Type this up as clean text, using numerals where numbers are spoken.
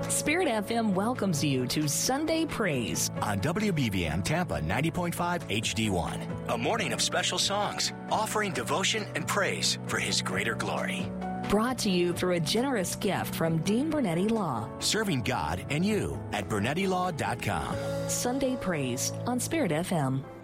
Spirit FM welcomes you to Sunday Praise on WBVM Tampa 90.5 HD1. A morning of special songs, offering devotion and praise for His greater glory. Brought to you through a generous gift from Dean Bernetti Law. Serving God and you at BernettiLaw.com. Sunday Praise on Spirit FM.